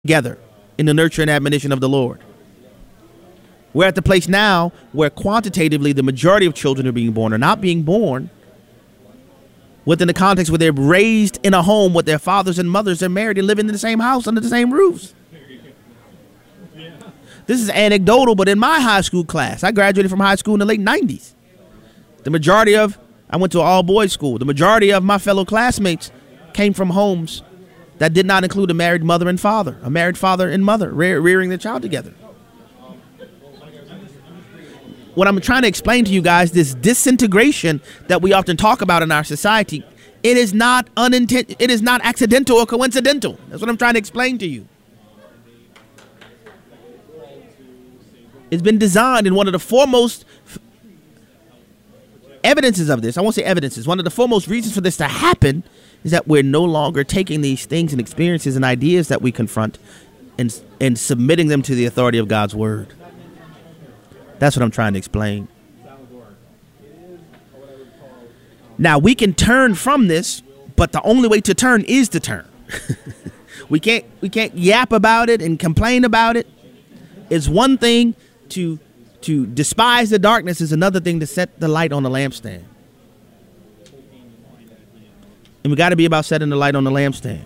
together in the nurture and admonition of the Lord. We're at the place now where quantitatively the majority of children are being born are not being born within the context where they're raised in a home with their fathers and mothers. They're married and living in the same house under the same roofs. This is anecdotal, but in my high school class, I graduated from high school in the late 90s. I went to an all-boys school. The majority of my fellow classmates came from homes that did not include a married mother and father, a married father and mother rearing their child together. What I'm trying to explain to you guys, this disintegration that we often talk about in our society, it is not accidental or coincidental. That's what I'm trying to explain to you. It's been designed, in one of the foremost evidences of this, I won't say evidences, one of the foremost reasons for this to happen is that we're no longer taking these things and experiences and ideas that we confront and submitting them to the authority of God's word. That's what I'm trying to explain. Now, we can turn from this, but the only way to turn is to turn. We can't yap about it and complain about it. It's one thing to despise the darkness, is another thing to set the light on the lampstand. And we got to be about setting the light on the lampstand.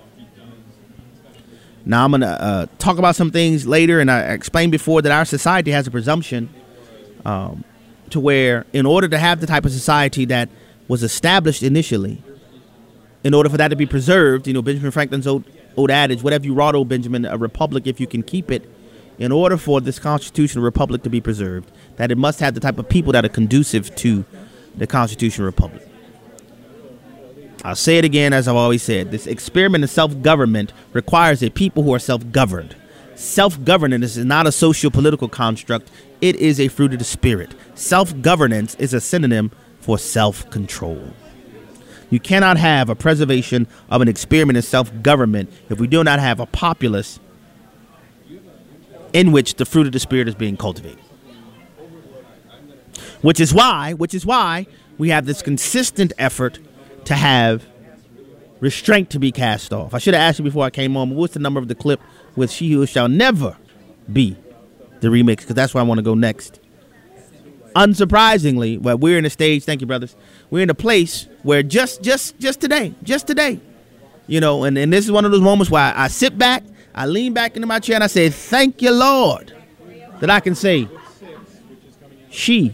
Now, I'm going to talk about some things later, and I explained before that our society has a presumption to where, in order to have the type of society that was established initially, in order for that to be preserved, Benjamin Franklin's old adage, whatever you wrought, old Benjamin, a republic if you can keep it, in order for this constitutional republic to be preserved, that it must have the type of people that are conducive to the constitutional republic. I'll say it again, as I've always said. This experiment in self-government requires a people who are self-governed. Self-governance is not a socio-political construct. It is a fruit of the spirit. Self-governance is a synonym for self-control. You cannot have a preservation of an experiment in self-government if we do not have a populace in which the fruit of the spirit is being cultivated. Which is why we have this consistent effort to have restraint to be cast off. I should have asked you before I came on, what's the number of the clip with She Who Shall Never Be, the remix, because that's where I want to go next. Unsurprisingly, well, we're in a stage, thank you, brothers, we're in a place where just today, and this is one of those moments where I sit back, I lean back into my chair, and I say, thank you, Lord, that I can say, she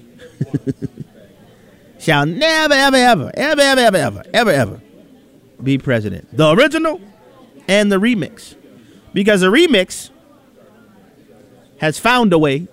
shall never, ever be president. The original and the remix. Because the remix has found a way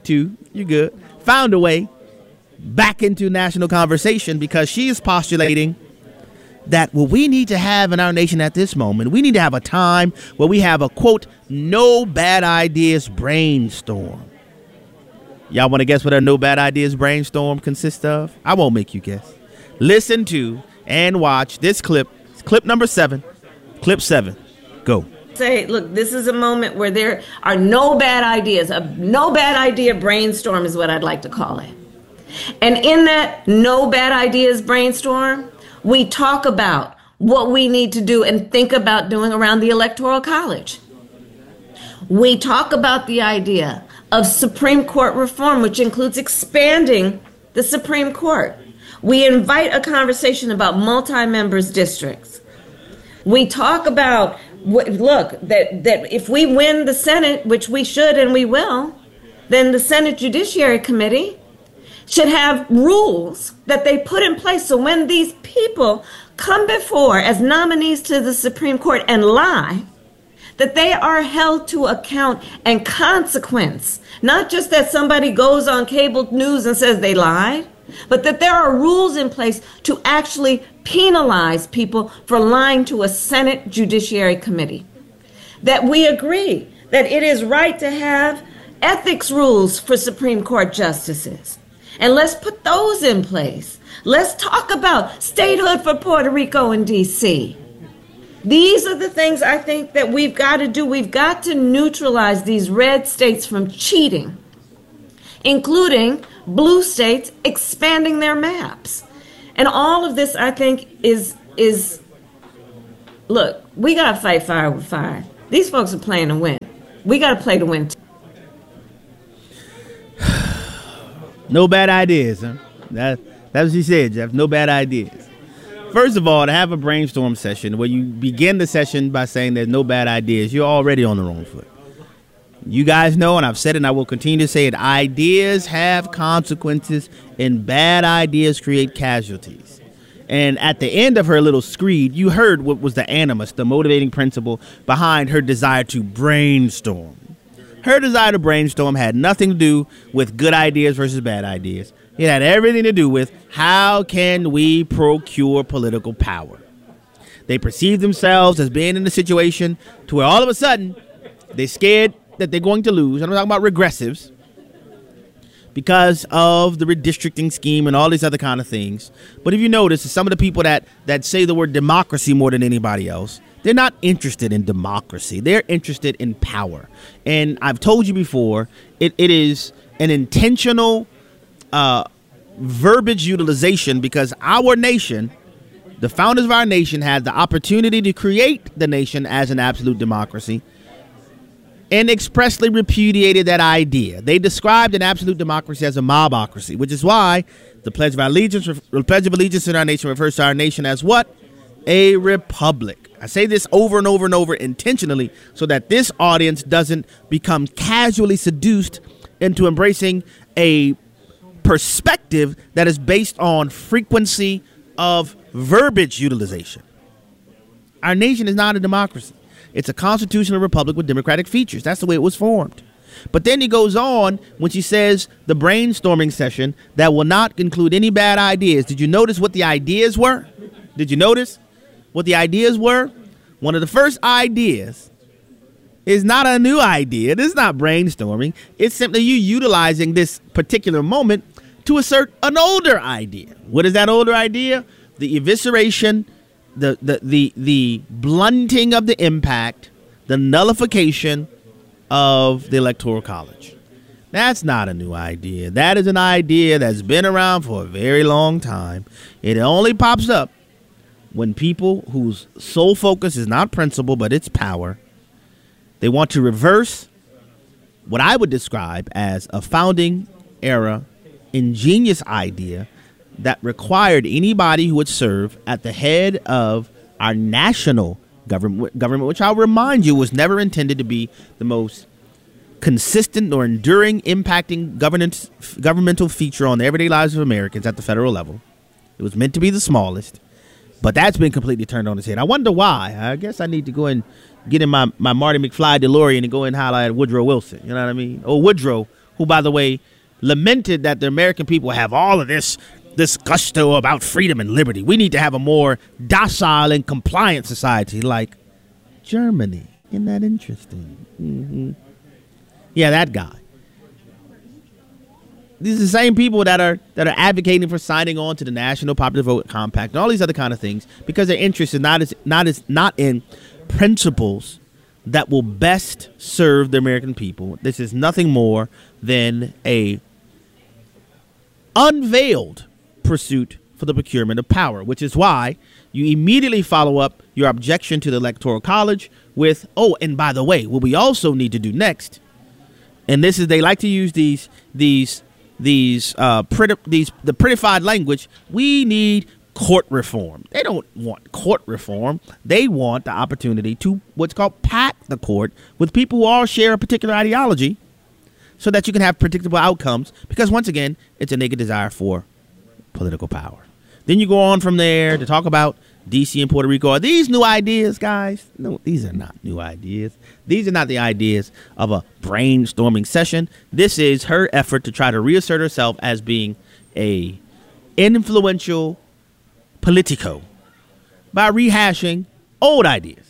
back into national conversation, because she is postulating that what we need to have in our nation at this moment, we need to have a time where we have a, quote, no bad ideas brainstorm. Y'all want to guess what a no bad ideas brainstorm consists of? I won't make you guess. Listen to and watch this clip. It's clip number 7. Clip 7. Go. Say, look, this is a moment where there are no bad ideas. A no bad idea brainstorm is what I'd like to call it. And in that no bad ideas brainstorm, we talk about what we need to do and think about doing around the Electoral College. We talk about the idea of Supreme Court reform, which includes expanding the Supreme Court. We invite a conversation about multi-members districts. We talk about, that if we win the Senate, which we should and we will, then the Senate Judiciary Committee should have rules that they put in place so when these people come before as nominees to the Supreme Court and lie, that they are held to account and consequence. Not just that somebody goes on cable news and says they lied, but that there are rules in place to actually penalize people for lying to a Senate Judiciary Committee. That we agree that it is right to have ethics rules for Supreme Court justices. And let's put those in place. Let's talk about statehood for Puerto Rico and D.C. These are the things I think that we've got to do. We've got to neutralize these red states from cheating, including blue states expanding their maps. And all of this, I think, is look, we got to fight fire with fire. These folks are playing to win. We got to play to win. No bad ideas, huh? That's what she said, Jeff. No bad ideas. First of all, to have a brainstorm session where you begin the session by saying there's no bad ideas, you're already on the wrong foot. You guys know, and I've said it and I will continue to say it, ideas have consequences and bad ideas create casualties. And at the end of her little screed, you heard what was the animus, the motivating principle behind her desire to brainstorm. Her desire to brainstorm had nothing to do with good ideas versus bad ideas. It had everything to do with how can we procure political power. They perceive themselves as being in a situation to where all of a sudden they're scared that they're going to lose. I'm talking about regressives because of the redistricting scheme and all these other kind of things. But if you notice, some of the people that say the word democracy more than anybody else, they're not interested in democracy. They're interested in power. And I've told you before, it is an intentional verbiage utilization because our nation, the founders of our nation, had the opportunity to create the nation as an absolute democracy and expressly repudiated that idea. They described an absolute democracy as a mobocracy, which is why the Pledge of Allegiance in our nation refers to our nation as what? A republic. I say this over and over and over intentionally so that this audience doesn't become casually seduced into embracing a perspective that is based on frequency of verbiage utilization. Our nation is not a democracy. It's a constitutional republic with democratic features. That's the way it was formed. But then he goes on when she says the brainstorming session that will not include any bad ideas. Did you notice what the ideas were? Did you notice what the ideas were? One of the first ideas is not a new idea. This is not brainstorming. It's simply you utilizing this particular moment to assert an older idea. What is that older idea? The evisceration, the blunting of the impact, the nullification of the Electoral College. That's not a new idea. That is an idea that's been around for a very long time. It only pops up when people whose sole focus is not principle, but it's power, they want to reverse what I would describe as a founding era ingenious idea that required anybody who would serve at the head of our national government, which I'll remind you was never intended to be the most consistent or enduring impacting governmental feature on the everyday lives of Americans at the federal level. It was meant to be the smallest, but that's been completely turned on its head. I wonder why. I guess I need to go and get in my Marty McFly DeLorean and go and highlight at Woodrow Wilson. You know what I mean? Or Woodrow, who, by the way, lamented that the American people have all of this gusto about freedom and liberty. We need to have a more docile and compliant society like Germany. Isn't that interesting? Mm-hmm. Yeah, that guy. These are the same people that are advocating for signing on to the National Popular Vote Compact and all these other kind of things because their interest is not in principles that will best serve the American people. This is nothing more than a unveiled pursuit for the procurement of power, which is why you immediately follow up your objection to the Electoral College with, oh, and by the way, what we also need to do next, and this is, they like to use the prettified language. We need court reform. They don't want court reform. They want the opportunity to what's called pack the court with people who all share a particular ideology so that you can have predictable outcomes, because once again, it's a naked desire for political power. Then you go on from there to talk about D.C. and Puerto Rico. Are these new ideas, guys? No, these are not new ideas. These are not the ideas of a brainstorming session. This is her effort to try to reassert herself as being a influential politico by rehashing old ideas.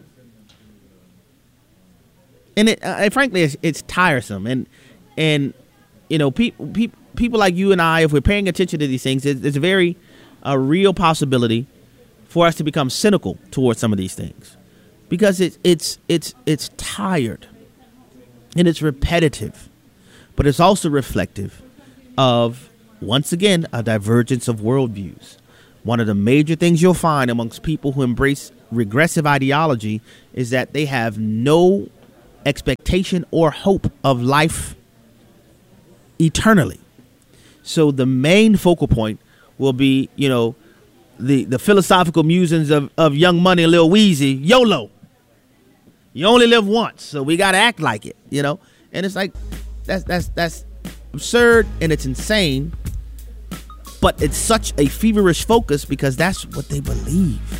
And frankly, it's tiresome. And you know, people like you and I, if we're paying attention to these things, it's a real possibility for us to become cynical towards some of these things, because it's tired and it's repetitive, but it's also reflective of, once again, a divergence of worldviews. One of the major things you'll find amongst people who embrace regressive ideology is that they have no expectation or hope of life eternally. So the main focal point will be, the philosophical musings of Young Money and Lil Weezy, YOLO. You only live once, so we got to act like it, And it's like, that's absurd and it's insane, but it's such a feverish focus because that's what they believe.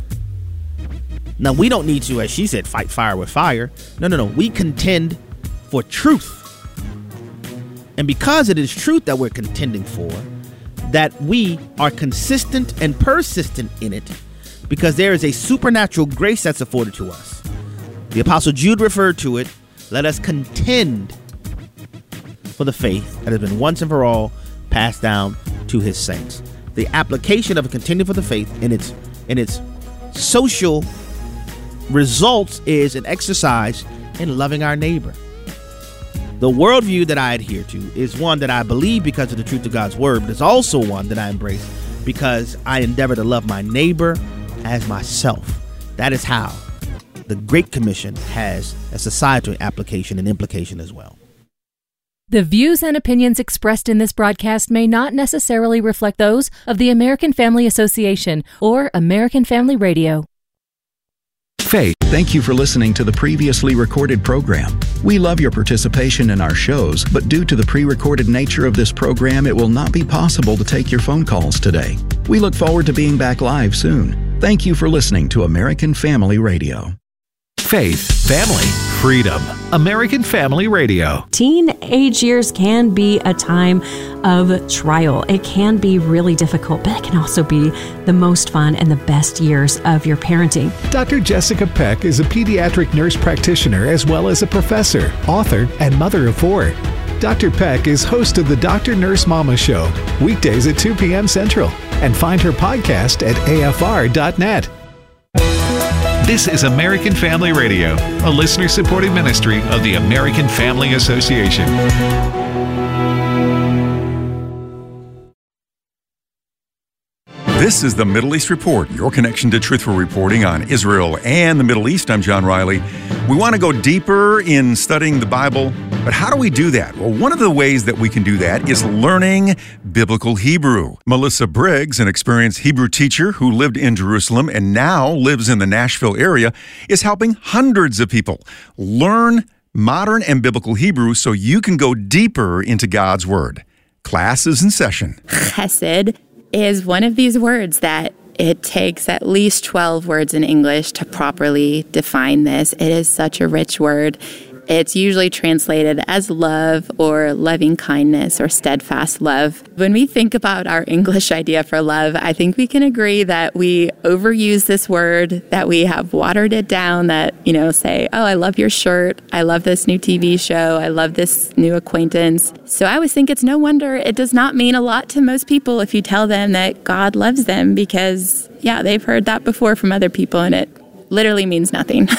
Now, we don't need to, as she said, fight fire with fire. No. We contend for truth. And because it is truth that we're contending for, that we are consistent and persistent in it, because there is a supernatural grace that's afforded to us. The Apostle Jude referred to it. Let us contend for the faith that has been once and for all passed down to his saints. The application of contending for the faith in its social results is an exercise in loving our neighbor. The worldview that I adhere to is one that I believe because of the truth of God's word, but it's also one that I embrace because I endeavor to love my neighbor as myself. That is how the Great Commission has a societal application and implication as well. The views and opinions expressed in this broadcast may not necessarily reflect those of the American Family Association or American Family Radio. Faith, thank you for listening to the previously recorded program. We love your participation in our shows, but due to the pre-recorded nature of this program, it will not be possible to take your phone calls today. We look forward to being back live soon. Thank you for listening to American Family Radio. Faith, family, freedom. American Family Radio. Teenage years can be a time of trial. It can be really difficult, but it can also be the most fun and the best years of your parenting. Dr. Jessica Peck is a pediatric nurse practitioner as well as a professor, author, and mother of 4. Dr. Peck is host of the Dr. Nurse Mama Show, weekdays at 2 p.m. Central, and find her podcast at afr.net. This is American Family Radio, a listener-supported ministry of the American Family Association. This is the Middle East Report, your connection to truthful reporting on Israel and the Middle East. I'm John Riley. We want to go deeper in studying the Bible, but how do we do that? Well, one of the ways that we can do that is learning biblical Hebrew. Melissa Briggs, an experienced Hebrew teacher who lived in Jerusalem and now lives in the Nashville area, is helping hundreds of people learn modern and biblical Hebrew so you can go deeper into God's Word. Class is in session. Chesed is one of these words that it takes at least 12 words in English to properly define this. It is such a rich word. It's usually translated as love or loving kindness or steadfast love. When we think about our English idea for love, I think we can agree that we overuse this word, that we have watered it down, that, say, oh, I love your shirt. I love this new TV show. I love this new acquaintance. So I always think it's no wonder it does not mean a lot to most people if you tell them that God loves them because, they've heard that before from other people and it literally means nothing.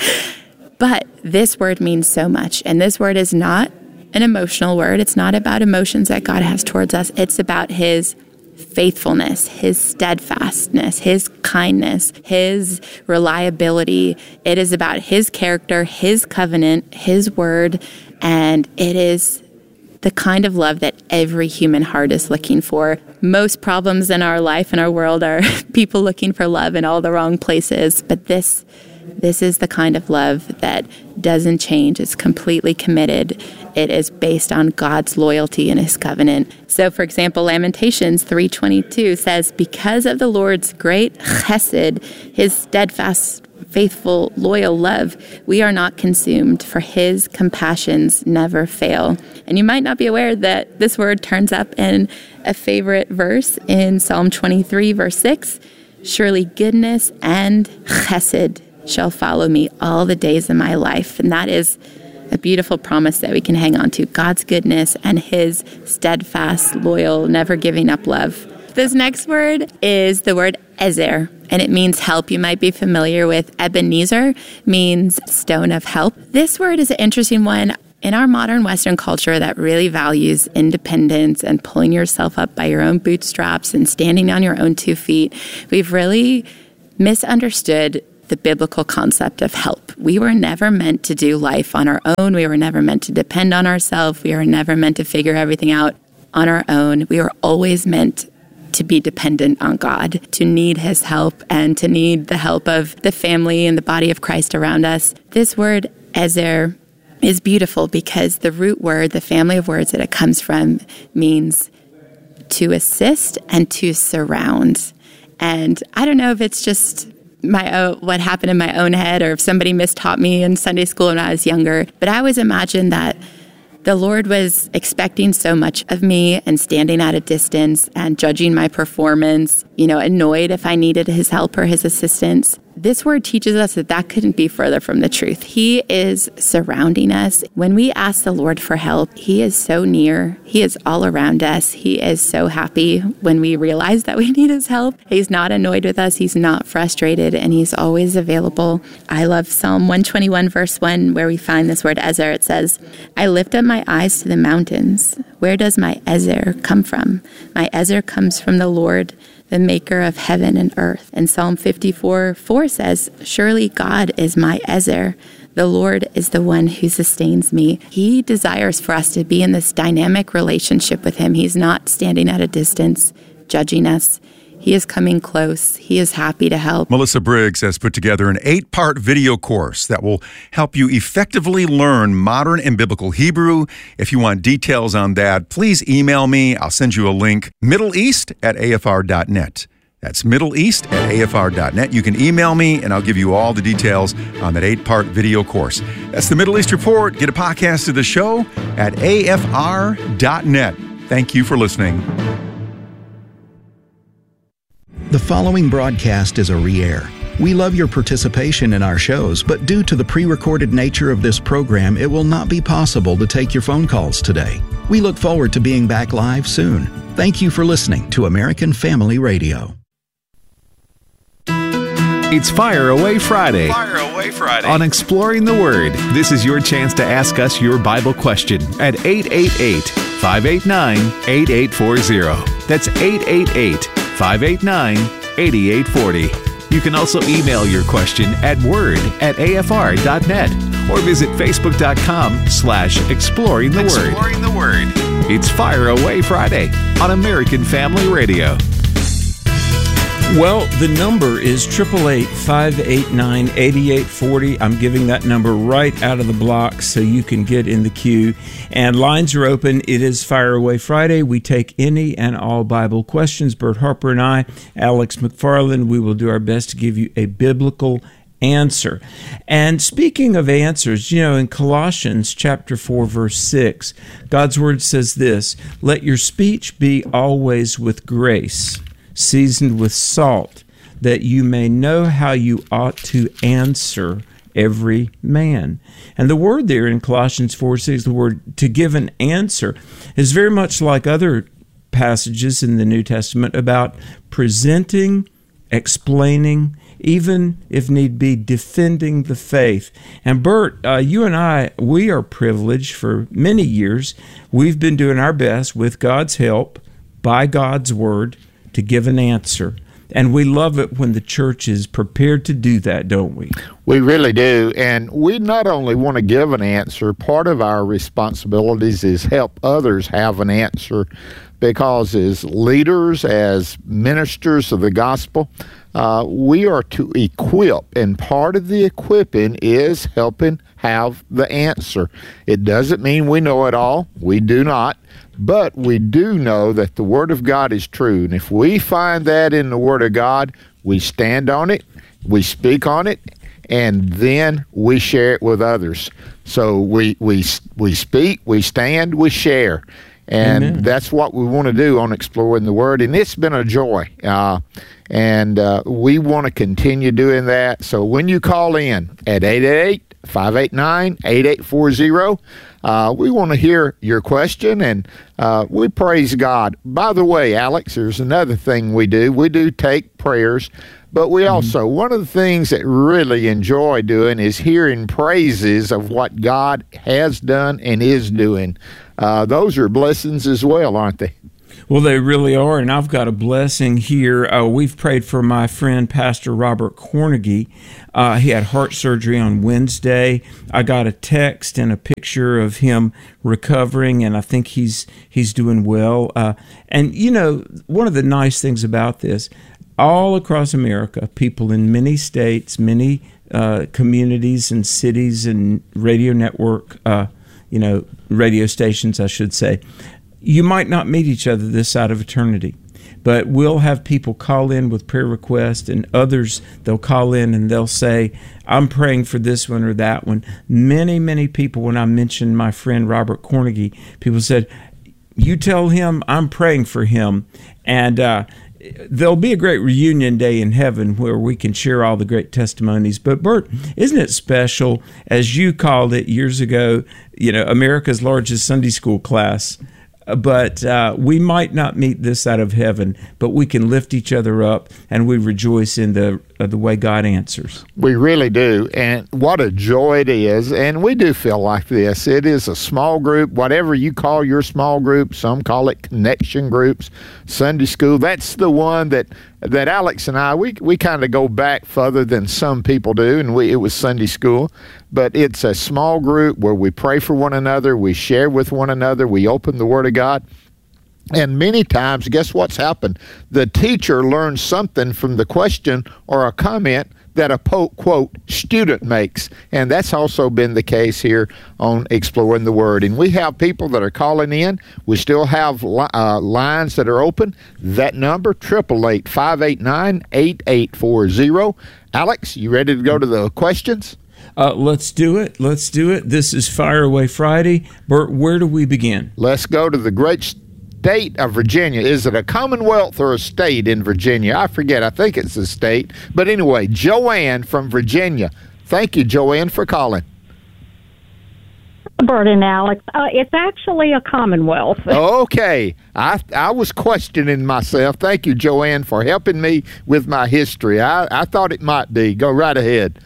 But this word means so much. And this word is not an emotional word. It's not about emotions that God has towards us. It's about his faithfulness, his steadfastness, his kindness, his reliability. It is about his character, his covenant, his word. And it is the kind of love that every human heart is looking for. Most problems in our life and our world are people looking for love in all the wrong places. But this is the kind of love that doesn't change. It's completely committed. It is based on God's loyalty and his covenant. So, for example, Lamentations 3:22 says, because of the Lord's great chesed, his steadfast, faithful, loyal love, we are not consumed, for his compassions never fail. And you might not be aware that this word turns up in a favorite verse in Psalm 23, verse 6. Surely goodness and chesed shall follow me all the days of my life. And that is a beautiful promise that we can hang on to. God's goodness and his steadfast, loyal, never giving up love. This next word is the word ezer, and it means help. You might be familiar with Ebenezer, means stone of help. This word is an interesting one. In our modern Western culture that really values independence and pulling yourself up by your own bootstraps and standing on your own 2 feet, we've really misunderstood the biblical concept of help. We were never meant to do life on our own. We were never meant to depend on ourselves. We were never meant to figure everything out on our own. We were always meant to be dependent on God, to need His help, and to need the help of the family and the body of Christ around us. This word, ezer, is beautiful because the root word, the family of words that it comes from, means to assist and to surround. And I don't know if it's just what happened in my own head or if somebody mistaught me in Sunday school when I was younger, but I always imagined that the Lord was expecting so much of me and standing at a distance and judging my performance, annoyed if I needed His help or His assistance. This word teaches us that couldn't be further from the truth. He is surrounding us. When we ask the Lord for help, He is so near. He is all around us. He is so happy when we realize that we need His help. He's not annoyed with us. He's not frustrated, and He's always available. I love Psalm 121, verse 1, where we find this word ezer. It says, I lift up my eyes to the mountains. Where does my ezer come from? My ezer comes from the Lord, the maker of heaven and earth. And Psalm 54:4 says, surely God is my ezer. The Lord is the one who sustains me. He desires for us to be in this dynamic relationship with Him. He's not standing at a distance, judging us. He is coming close. He is happy to help. Melissa Briggs has put together an 8-part video course that will help you effectively learn modern and biblical Hebrew. If you want details on that, please email me. I'll send you a link, middleeast@afr.net. That's middleeast@afr.net. You can email me, and I'll give you all the details on that 8-part video course. That's the Middle East Report. Get a podcast of the show at afr.net. Thank you for listening. The following broadcast is a re-air. We love your participation in our shows, but due to the pre-recorded nature of this program, it will not be possible to take your phone calls today. We look forward to being back live soon. Thank you for listening to American Family Radio. It's Fire Away Friday. Fire Away Friday. On Exploring the Word, this is your chance to ask us your Bible question at 888-589-8840. That's 888-589-8840. You can also email your question at word@afr.net or visit facebook.com/exploring the word. Exploring the Word. It's Fire Away Friday on American Family Radio. Well, the number is 888-589-8840. I'm giving that number right out of the block so you can get in the queue. And lines are open. It is Fire Away Friday. We take any and all Bible questions. Bert Harper and I, Alex McFarland, we will do our best to give you a biblical answer. And speaking of answers, in Colossians chapter 4, verse 6, God's word says this, let your speech be always with grace, seasoned with salt, that you may know how you ought to answer every man. And the word there in Colossians 4:6, the word to give an answer, is very much like other passages in the New Testament about presenting, explaining, even if need be, defending the faith. And Bert, you and I, we are privileged for many years. We've been doing our best with God's help, by God's word, to give an answer. And we love it when the church is prepared to do that, don't we? We really do. And we not only want to give an answer, part of our responsibilities is help others have an answer, because as leaders, as ministers of the gospel, we are to equip, and part of the equipping is helping have the answer. It doesn't mean we know it all. We do not. But we do know that the Word of God is true. And if we find that in the Word of God, we stand on it, we speak on it, and then we share it with others. So we speak, we stand, we share. And Amen. That's what we want to do on Exploring the Word. And it's been a joy. And we want to continue doing that. So when you call in at 888-589-8840, we want to hear your question, and we praise God. By the way, Alex, there's another thing we do. We do take prayers, but we also, one of the things that really enjoy doing is hearing praises of what God has done and is doing. Those are blessings as well, aren't they? Well, they really are, and I've got a blessing here. We've prayed for my friend, Pastor Robert Cornegie. He had heart surgery on Wednesday. I got a text and a picture of him recovering, and I think he's doing well. And, you know, one of the nice things about this, all across America, people in many states, many communities and cities and radio network, radio stations, I should say, you might not meet each other this side of eternity, but we'll have people call in with prayer requests, and others, they'll call in and they'll say, I'm praying for this one or that one. Many, many people, when I mentioned my friend Robert Cornegie, people said, you tell him I'm praying for him. And there'll be a great reunion day in heaven where we can share all the great testimonies. But Bert, isn't it special, as you called it years ago, America's largest Sunday school class? But we might not meet this side of heaven, but we can lift each other up, and we rejoice in the way God answers. We really do, and what a joy it is, and we do feel like this. It is a small group, whatever you call your small group. Some call it connection groups, Sunday school. That's the one that Alex and I, we kind of go back further than some people do, and it was Sunday school. But it's a small group where we pray for one another, we share with one another, we open the Word of God. And many times, guess what's happened? The teacher learns something from the question or a comment that a quote student makes. And that's also been the case here on Exploring the Word. And we have people that are calling in. We still have lines that are open. That number, 888-589-8840. Alex, you ready to go to the questions? Let's do it. This is Fire Away Friday. Bert, where do we begin? Let's go to the great state of Virginia. Is it a commonwealth or a state in Virginia? I forget. I think it's a state. But anyway, Joanne from Virginia. Thank you, Joanne, for calling. Bert and Alex, it's actually a commonwealth. Okay. I was questioning myself. Thank you, Joanne, for helping me with my history. I thought it might be. Go right ahead.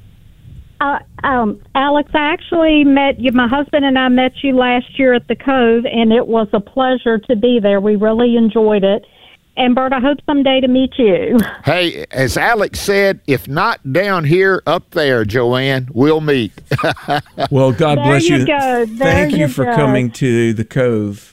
Alex, I actually met you. My husband and I met you last year at the Cove, and it was a pleasure to be there. We really enjoyed it. And, Bert, I hope someday to meet you. Hey, as Alex said, if not down here, up there, Joanne, we'll meet. Well, God bless you. Thank you for coming to the Cove.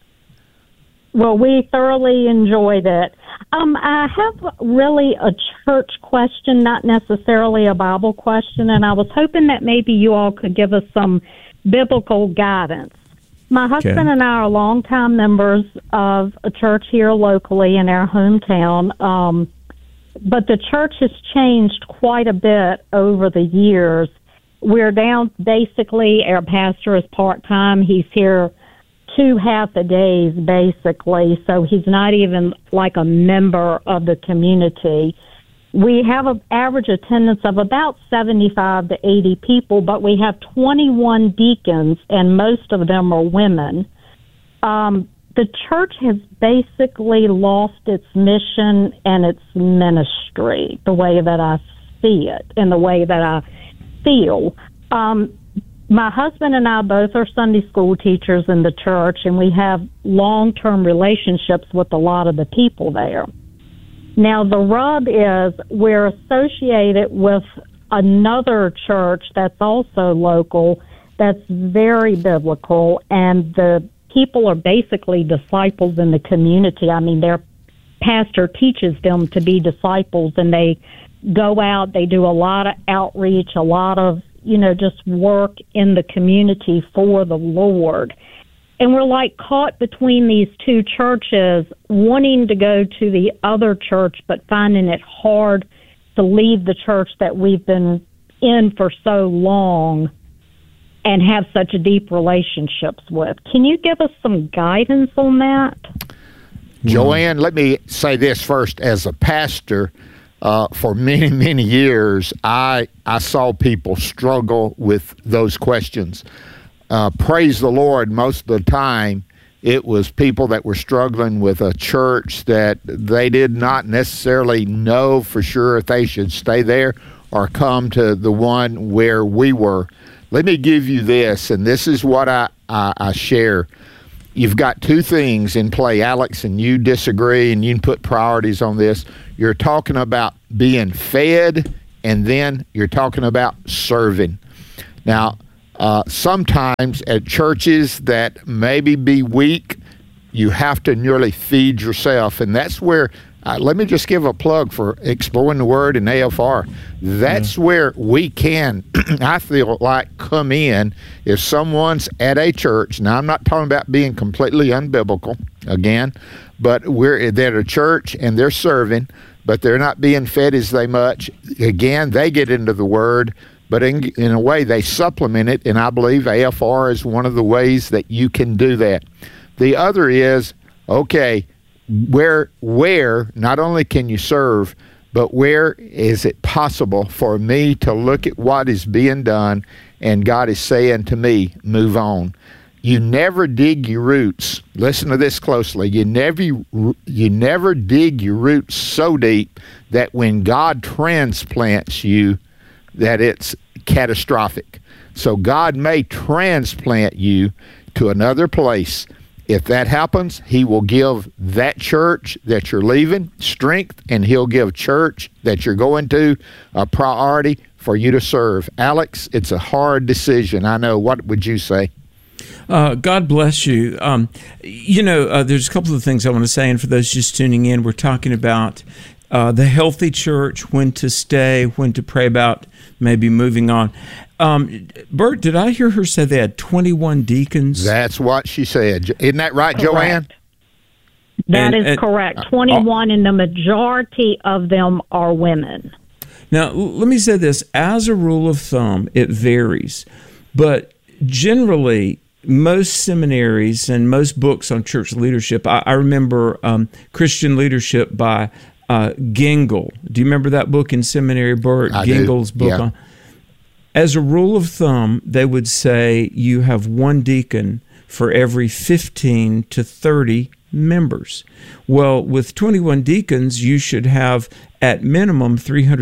Well, we thoroughly enjoyed it. I have really a church question, not necessarily a Bible question, and I was hoping that maybe you all could give us some biblical guidance. My husband and I are longtime members of a church here locally in our hometown, but the church has changed quite a bit over the years. We're down, basically, our pastor is part-time. He's here 2 half-a-days, basically, so he's not even like a member of the community. We have an average attendance of about 75 to 80 people, but we have 21 deacons, and most of them are women. The church has basically lost its mission and its ministry, the way that I see it and the way that I feel. My husband and I both are Sunday school teachers in the church, and we have long-term relationships with a lot of the people there. Now, the rub is we're associated with another church that's also local, that's very biblical, and the people are basically disciples in the community. I mean, their pastor teaches them to be disciples, and they go out, they do a lot of outreach, a lot of just work in the community for the Lord. And we're like caught between these two churches, wanting to go to the other church, but finding it hard to leave the church that we've been in for so long and have such deep relationships with. Can you give us some guidance on that? Joanne, let me say this first. As a pastor, for many, many years, I saw people struggle with those questions. Praise the Lord, most of the time, it was people that were struggling with a church that they did not necessarily know for sure if they should stay there or come to the one where we were. Let me give you this, and this is what I share. you've got two things in play, Alex, and you disagree, and you can put priorities on this. You're talking about being fed, and then you're talking about serving. Now, sometimes at churches that maybe be weak, you have to nearly feed yourself, and that's where let me just give a plug for Exploring the Word and AFR. That's where we can, I feel like, come in if someone's at a church. Now, I'm not talking about being completely unbiblical, again, but they're at a church and they're serving, but they're not being fed as they much. Again, they get into the Word, but in a way they supplement it, and I believe AFR is one of the ways that you can do that. The other is, okay, where not only can you serve, but where is it possible for me to look at what is being done and God is saying to me, move on. You never dig your roots. Listen to this closely. You never dig your roots so deep that when God transplants you, that it's catastrophic. So God may transplant you to another place. If that happens, he will give that church that you're leaving strength, and he'll give church that you're going to a priority for you to serve. Alex, it's a hard decision. I know. What would you say? God bless you. There's a couple of things I want to say, and for those just tuning in, we're talking about the healthy church, when to stay, when to pray about maybe moving on. Bert, did I hear her say they had 21 deacons? That's what she said. Isn't that right, Correct. Joanne? That is correct. 21, and the majority of them are women. Now, let me say this. As a rule of thumb, it varies. But generally, most seminaries and most books on church leadership, I remember Christian Leadership by Gengel. Do you remember that book in seminary, Bert? Gengel's book. Yeah. As a rule of thumb, they would say you have one deacon for every 15 to 30 members. Well, with 21 deacons, you should have at minimum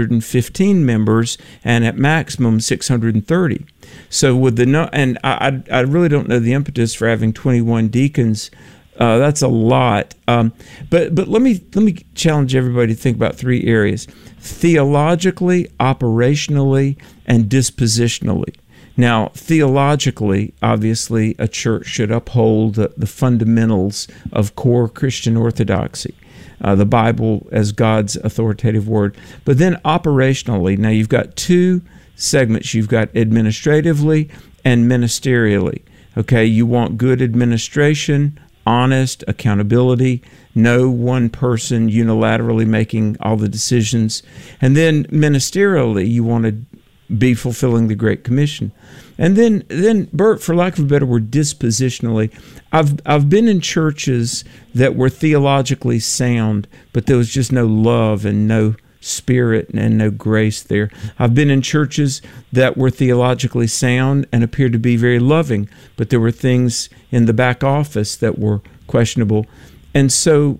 315 members and at maximum 630. So with and I really don't know the impetus for having 21 deacons. That's a lot. But let me challenge everybody to think about three areas: theologically, operationally, and dispositionally. Now, theologically, obviously, a church should uphold the fundamentals of core Christian orthodoxy, the Bible as God's authoritative word. But then operationally, now you've got two segments. You've got administratively and ministerially. Okay, you want good administration, honest accountability, no one person unilaterally making all the decisions. And then ministerially, you want to be fulfilling the Great Commission. And then Bert, for lack of a better word, dispositionally, I've been in churches that were theologically sound, but there was just no love and no spirit and no grace there. I've been in churches that were theologically sound and appeared to be very loving, but there were things in the back office that were questionable. And so,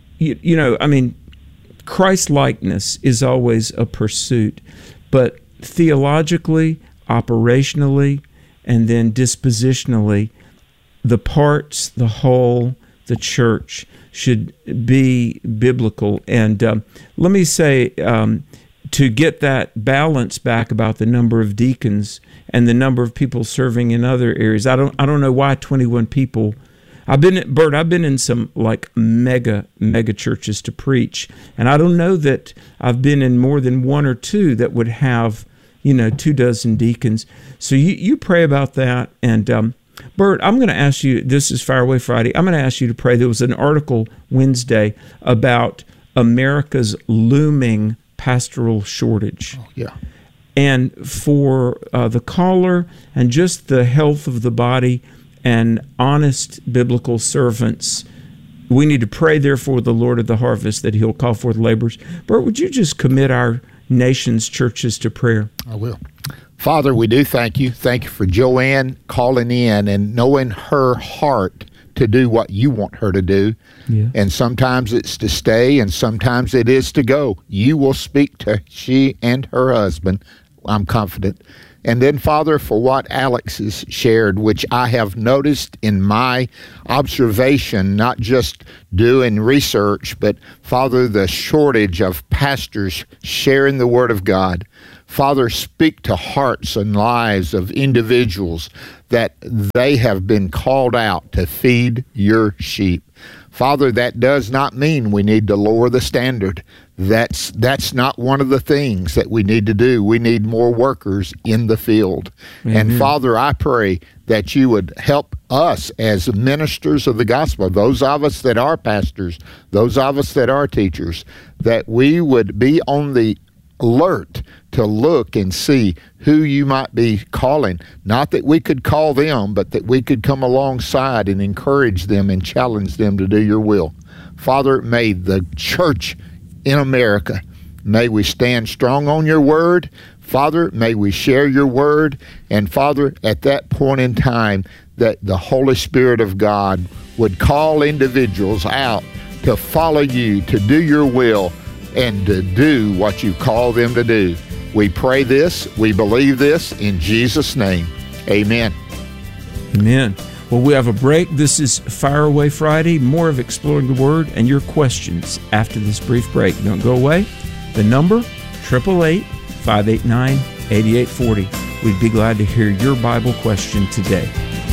Christ-likeness is always a pursuit, but theologically, operationally, and then dispositionally, the parts, the whole, the church should be biblical. And let me say, to get that balance back about the number of deacons and the number of people serving in other areas, I don't know why 21 people. I've been in some like mega churches to preach, and I don't know that I've been in more than one or two that would have 24 deacons. So you pray about that. And Bert, I'm going to ask you, this is Fire Away Friday, I'm going to ask you to pray. There was an article Wednesday about America's looming pastoral shortage. Oh, yeah. And for the caller and just the health of the body and honest biblical servants, we need to pray, therefore, the Lord of the harvest, that he'll call forth laborers. Bert, would you just commit our nation's churches to prayer? I will. Father, we do thank you. Thank you for Joanne calling in and knowing her heart to do what you want her to do. Yeah. And sometimes it's to stay, and sometimes it is to go. You will speak to she and her husband, I'm confident. And then, Father, for what Alex has shared, which I have noticed in my observation, not just doing research, but, Father, the shortage of pastors sharing the Word of God. Father, speak to hearts and lives of individuals that they have been called out to feed your sheep. Father, that does not mean we need to lower the standard. That's not one of the things that we need to do. We need more workers in the field. Mm-hmm. And Father, I pray that you would help us as ministers of the gospel, those of us that are pastors, those of us that are teachers, that we would be on the alert to look and see who you might be calling. Not that we could call them, but that we could come alongside and encourage them and challenge them to do your will. Father, may the church in America, may we stand strong on your word. Father, may we share your word. And Father, at that point in time, that the Holy Spirit of God would call individuals out to follow you, to do your will, and to do what you call them to do. We pray this, we believe this, in Jesus' name. Amen. Amen. Well, we have a break. This is Fire Away Friday, more of Exploring the Word and your questions after this brief break. Don't go away. The number, 888-589-8840. We'd be glad to hear your Bible question today.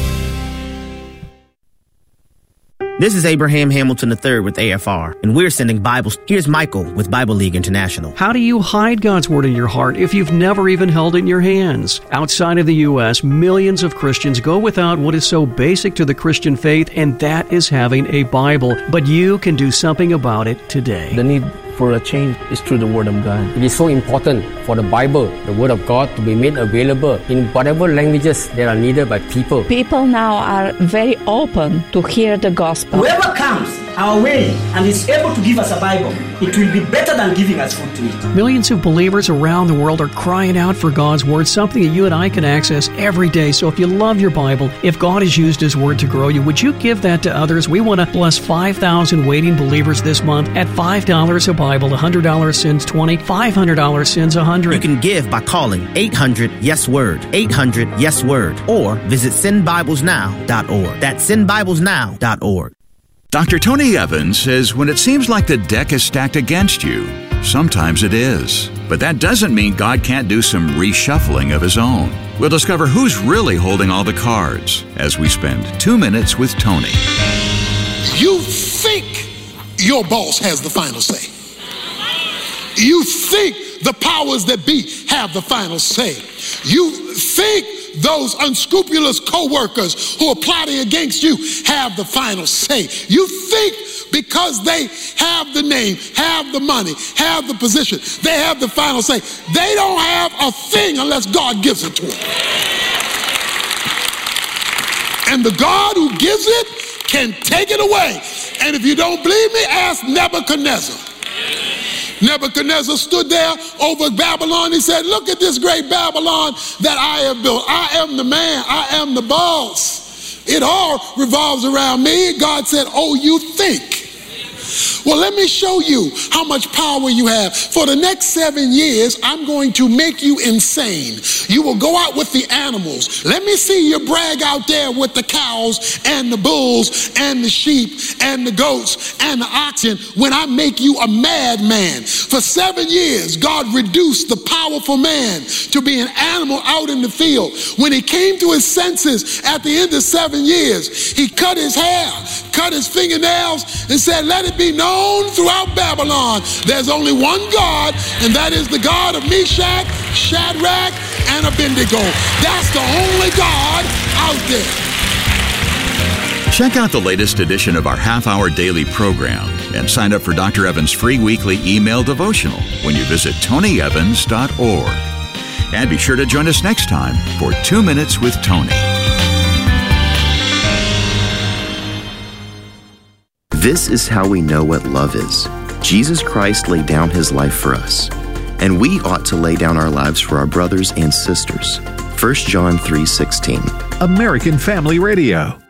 This is Abraham Hamilton III with AFR, and we're sending Bibles. Here's Michael with Bible League International. How do you hide God's Word in your heart if you've never even held it in your hands? Outside of the U.S., millions of Christians go without what is so basic to the Christian faith, and that is having a Bible. But you can do something about it today. The need for a change is through the Word of God. It is so important for the Bible, the Word of God, to be made available in whatever languages that are needed by people. People now are very open to hear the gospel. Whoever comes our way and is able to give us a Bible, it will be better than giving us food to eat. Millions of believers around the world are crying out for God's Word, something that you and I can access every day. So if you love your Bible, if God has used His Word to grow you, would you give that to others? We want to bless 5,000 waiting believers this month at $5 a Bible. $100 sends 20, $500 sends 100. You can give by calling 800-YES-WORD, 800-YES-WORD, or visit sendbiblesnow.org. That's sendbiblesnow.org. Dr. Tony Evans says when it seems like the deck is stacked against you, sometimes it is. But that doesn't mean God can't do some reshuffling of His own. We'll discover who's really holding all the cards as we spend 2 minutes with Tony. You think your boss has the final say. You think the powers that be have the final say. You think those unscrupulous co-workers who are plotting against you have the final say. You think because they have the name, have the money, have the position, they have the final say. They don't have a thing unless God gives it to them. And the God who gives it can take it away. And if you don't believe me, ask Nebuchadnezzar. Nebuchadnezzar stood there over Babylon. He said, look at this great Babylon that I have built. I am the man. I am the boss. It all revolves around me. God said, oh, you think. Well, let me show you how much power you have. For the next 7 years, I'm going to make you insane. You will go out with the animals. Let me see you brag out there with the cows and the bulls and the sheep and the goats and the oxen when I make you a madman. For 7 years, God reduced the powerful man to be an animal out in the field. When he came to his senses at the end of 7 years, he cut his hair, cut his fingernails, and said, let it be known throughout Babylon, there's only one God, and that is the God of Meshach, Shadrach, and Abednego. That's the only God out there. Check out the latest edition of our half-hour daily program and sign up for Dr. Evans' free weekly email devotional when you visit tonyevans.org. And be sure to join us next time for 2 Minutes with Tony. This is how we know what love is. Jesus Christ laid down His life for us, and we ought to lay down our lives for our brothers and sisters. 1 John 3:16. American Family Radio.